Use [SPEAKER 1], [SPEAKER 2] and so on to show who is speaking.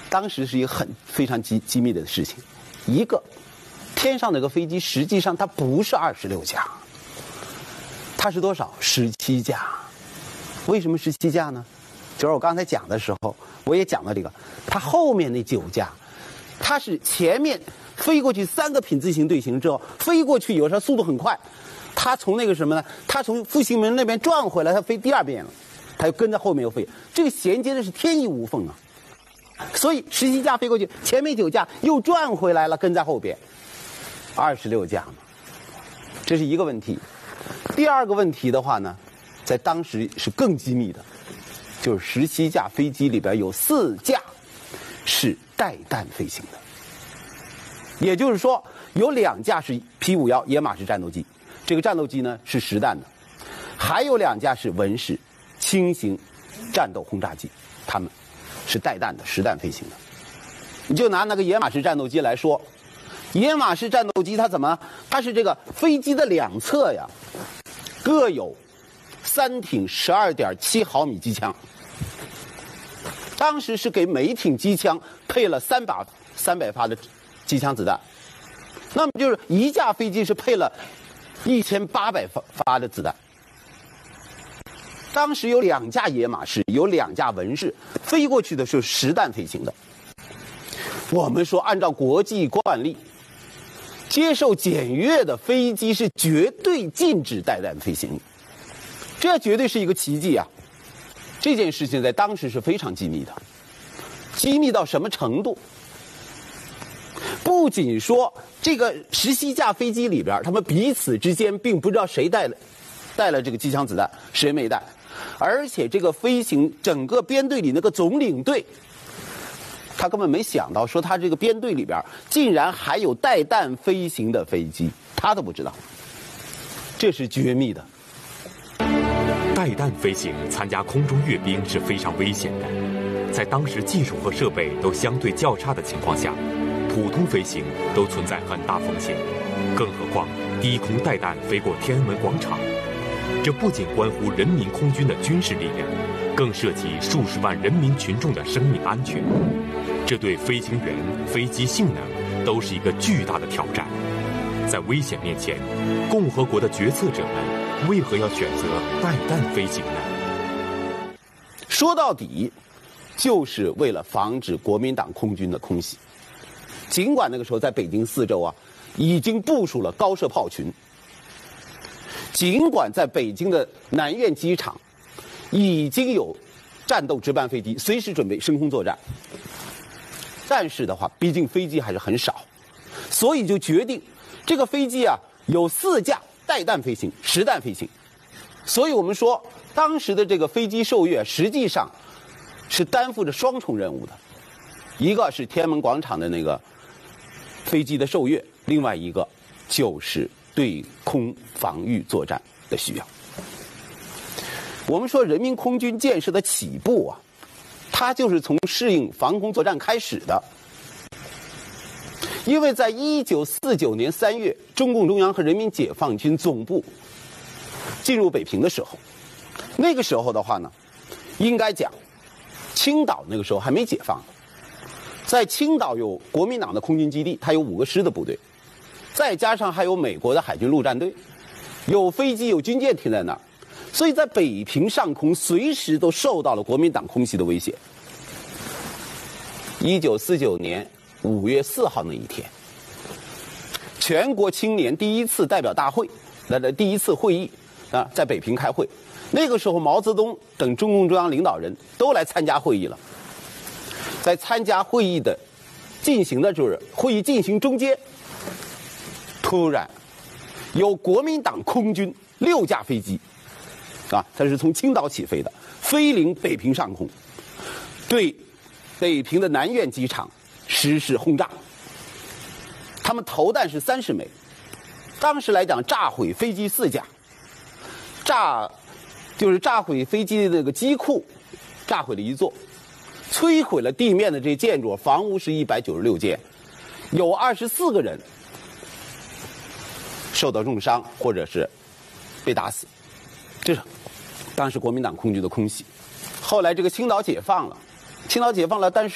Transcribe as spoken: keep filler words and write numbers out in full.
[SPEAKER 1] 当时是一个很非常机机密的事情。一个，天上那个飞机实际上它不是二十六架，它是多少？十七架。为什么十七架呢？就是我刚才讲的时候，我也讲了这个，它后面那九架，它是前面飞过去三个品字形队形之后，飞过去有时候速度很快，它从那个什么呢？它从复兴门那边转回来，它飞第二遍了，它又跟在后面又飞，这个衔接的是天衣无缝啊。所以十七架飞过去，前面九架又转回来了，跟在后边，二十六架嘛，这是一个问题。第二个问题的话呢，在当时是更机密的，就是十七架飞机里边有四架是带弹飞行的，也就是说有两架是 P 五十一野马式战斗机，这个战斗机呢是实弹的，还有两架是文式轻型战斗轰炸机，它们是带弹的实弹飞行的。你就拿那个野马式战斗机来说，野马式战斗机它怎么？它是这个飞机的两侧呀，各有三挺十二点七毫米机枪。当时是给每挺机枪配了三把三百发的机枪子弹，那么就是一架飞机是配了一千八百发发的子弹。当时有两架野马式，有两架文式，飞过去的是实弹飞行的。我们说，按照国际惯例，接受检阅的飞机是绝对禁止带弹飞行，这绝对是一个奇迹啊！这件事情在当时是非常机密的，机密到什么程度？不仅说这个十七架飞机里边，他们彼此之间并不知道谁带了带了这个机枪子弹，谁没带，而且这个飞行整个编队里那个总领队，他根本没想到说他这个编队里边竟然还有带弹飞行的飞机，他都不知道，这是绝密的。
[SPEAKER 2] 带弹飞行参加空中阅兵是非常危险的，在当时技术和设备都相对较差的情况下，普通飞行都存在很大风险，更何况低空带弹飞过天安门广场，这不仅关乎人民空军的军事力量，更涉及数十万人民群众的生命安全，这对飞行员、飞机性能都是一个巨大的挑战。在危险面前，共和国的决策者们为何要选择带弹飞行呢？
[SPEAKER 1] 说到底，就是为了防止国民党空军的空袭。尽管那个时候在北京四周啊，已经部署了高射炮群，尽管在北京的南苑机场已经有战斗值班飞机随时准备升空作战，但是的话，毕竟飞机还是很少，所以就决定这个飞机啊有四架带弹飞行、实弹飞行。所以我们说，当时的这个飞机受阅实际上是担负着双重任务的，一个是天安门广场的那个飞机的受阅，另外一个就是对空防御作战的需要。我们说人民空军建设的起步啊，它就是从适应防空作战开始的。因为在一九四九年三月，中共中央和人民解放军总部进入北平的时候，那个时候的话呢，应该讲青岛那个时候还没解放，在青岛有国民党的空军基地，它有五个师的部队，再加上还有美国的海军陆战队，有飞机有军舰停在那儿，所以在北平上空随时都受到了国民党空袭的威胁。一九四九年五月四号那一天，全国青年第一次代表大会的第一次会议啊，在北平开会。那个时候，毛泽东等中共中央领导人都来参加会议了。在参加会议的进行的就是会议进行中间，突然有国民党空军六架飞机啊，它是从青岛起飞的，飞临北平上空，对北平的南苑机场实施轰炸。他们投弹是三十枚，当时来讲炸毁飞机四架，炸就是炸毁飞机的这个机库，炸毁了一座，摧毁了地面的这建筑，房屋是一百九十六间，有二十四个人受到重伤或者是被打死，这是当时国民党空军的空袭。后来这个青岛解放了，青岛解放了，但是